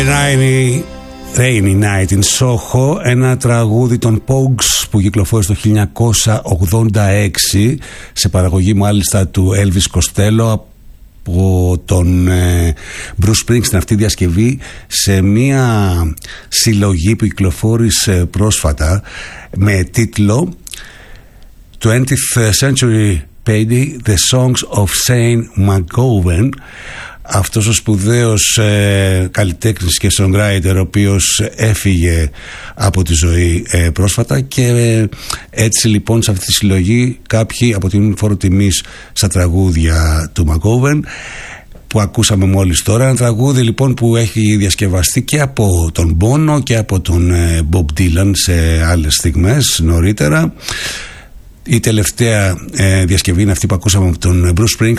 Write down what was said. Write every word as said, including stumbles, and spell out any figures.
Rainy, Rainy Night in Soho, ένα τραγούδι των Pogues που κυκλοφόρησε το χίλια εννιακόσια ογδόντα έξι, σε παραγωγή μάλιστα του Elvis Costello από τον ε, Bruce Springsteen, αυτή η διασκευή, σε μια συλλογή που κυκλοφόρησε πρόσφατα με τίτλο twentieth Century Payday, The Songs of Saint McGowan. Αυτός ο σπουδαίος ε, καλλιτέχνης και songwriter, ο οποίος έφυγε από τη ζωή ε, πρόσφατα, και ε, έτσι λοιπόν σε αυτή τη συλλογή κάποιοι αποτελούν φόρο τιμής στα τραγούδια του McGowan που ακούσαμε μόλις τώρα. Ένα τραγούδι λοιπόν που έχει διασκευαστεί και από τον Bono και από τον ε, Bob Dylan σε άλλες στιγμές νωρίτερα. Η τελευταία ε, διασκευή είναι αυτή που ακούσαμε από τον Bruce Springsteen